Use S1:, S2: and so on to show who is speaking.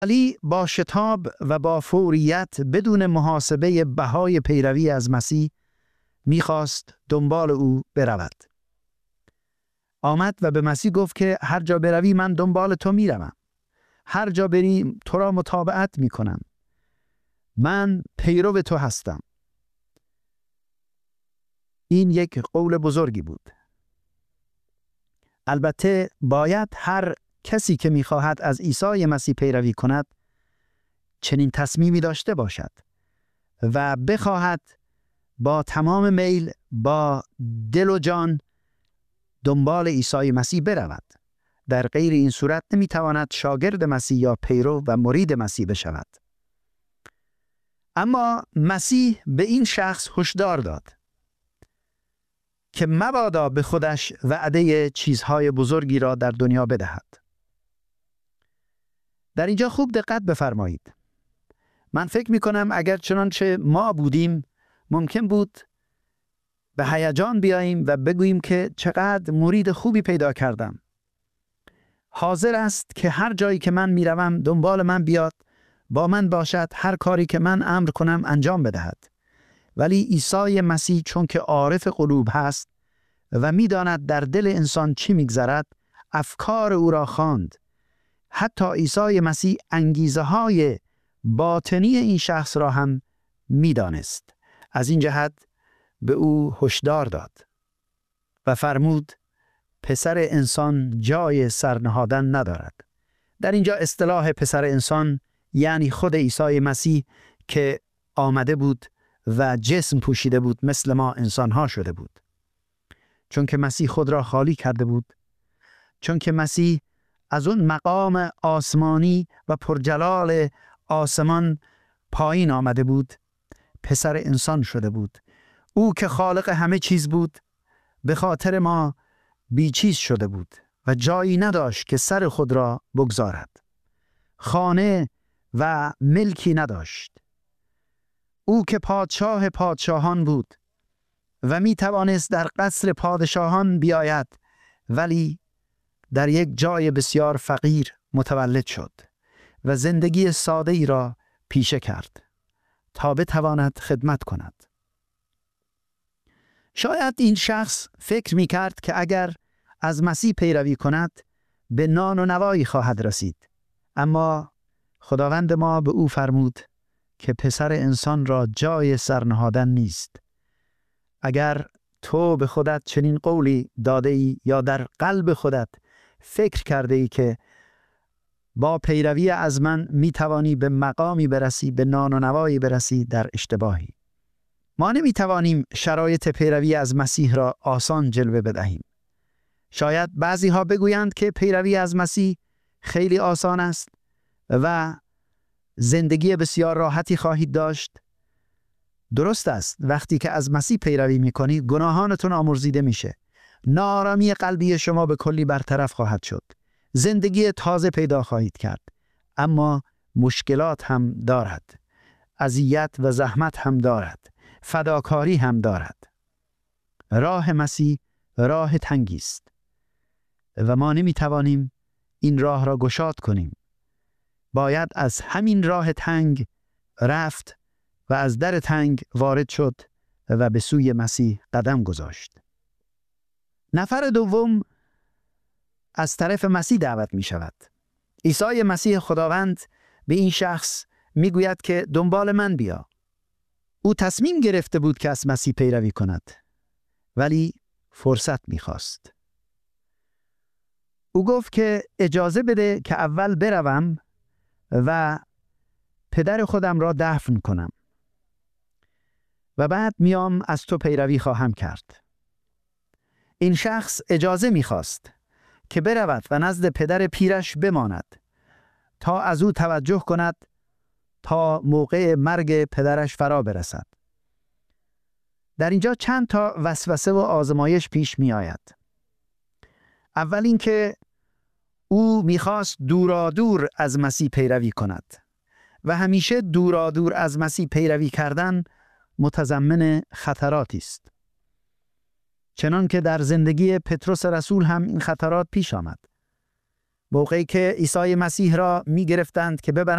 S1: علی با شتاب و با فوریت بدون محاسبه بهای پیروی از مسیح میخواست دنبال او برود. آمد و به مسیح گفت که هر جا بروی من دنبال تو میروم. هر جا بری تو را متابعت میکنم. من پیرو تو هستم. این یک قول بزرگی بود. البته باید هر کسی که میخواهد از عیسی مسیح پیروی کند چنین تصمیمی داشته باشد و بخواهد با تمام میل، با دل و جان دنبال عیسی مسیح برود. در غیر این صورت نمیتواند شاگرد مسیح یا پیرو و مرید مسیح بشود. اما مسیح به این شخص هشدار داد که مبادا به خودش وعده چیزهای بزرگی را در دنیا بدهد. در اینجا خوب دقت بفرمایید. من فکر میکنم اگر چنانچه ما بودیم ممکن بود به هیجان بیاییم و بگوییم که چقدر مرید خوبی پیدا کردم. حاضر است که هر جایی که من میروم دنبال من بیاد، با من باشد، هر کاری که من امر کنم انجام بدهد. ولی عیسی مسیح چون که عارف قلوب هست و میداند در دل انسان چی میگذرد، افکار او را خواند. حتی عیسی مسیح انگیزه های باطنی این شخص را هم میدانست. از این جهت به او هشدار داد و فرمود پسر انسان جای سرنهادن ندارد. در اینجا اصطلاح پسر انسان یعنی خود عیسی مسیح که آمده بود و جسم پوشیده بود، مثل ما انسانها شده بود. چون که مسیح خود را خالی کرده بود، چون که مسیح از اون مقام آسمانی و پرجلال آسمان پایین آمده بود، پسر انسان شده بود. او که خالق همه چیز بود به خاطر ما بیچیز شده بود و جایی نداشت که سر خود را بگذارد. خانه و ملکی نداشت. او که پادشاه پادشاهان بود و می توانست در قصر پادشاهان بیاید، ولی در یک جای بسیار فقیر متولد شد و زندگی ساده ای را پیشه کرد تا بتواند خدمت کند. شاید این شخص فکر می کرد که اگر از مسیح پیروی کند به نان و نوایی خواهد رسید. اما خداوند ما به او فرمود که پسر انسان را جای سرنهادن نیست. اگر تو به خودت چنین قولی داده ای یا در قلب خودت فکر کرده ای که با پیروی از من می توانی به مقامی برسی، به نان و نوایی برسی، در اشتباهی. ما نمی توانیم شرایط پیروی از مسیح را آسان جلوه بدهیم. شاید بعضی ها بگویند که پیروی از مسیح خیلی آسان است و زندگی بسیار راحتی خواهید داشت. درست است. وقتی که از مسیح پیروی می‌کنید گناهانتون آمرزیده میشه. ناآرامی قلبی شما به کلی برطرف خواهد شد. زندگی تازه پیدا خواهید کرد. اما مشکلات هم دارد. اذیت و زحمت هم دارد. فداکاری هم دارد. راه مسیح راه تنگی است و ما نمی‌توانیم این راه را گشاد کنیم. باید از همین راه تنگ رفت و از در تنگ وارد شد و به سوی مسیح قدم گذاشت. نفر دوم از طرف مسیح دعوت می شود. عیسی مسیح خداوند به این شخص می گوید که دنبال من بیا. او تصمیم گرفته بود که از مسیح پیروی کند، ولی فرصت می خواست. او گفت که اجازه بده که اول بروم و پدر خودم را دفن کنم و بعد میام از تو پیروی خواهم کرد. این شخص اجازه میخواست که برود و نزد پدر پیرش بماند تا از او توجه کند تا موقع مرگ پدرش فرا برسد. در اینجا چند تا وسوسه و آزمایش پیش می آید. اول اینکه او میخواست دورادور از مسیح پیروی کند و همیشه دورادور از مسیح پیروی کردن متضمن خطراتی است. چنان که در زندگی پتروس رسول هم این خطرات پیش آمد. موقعی که عیسی مسیح را می گرفتند که ببرند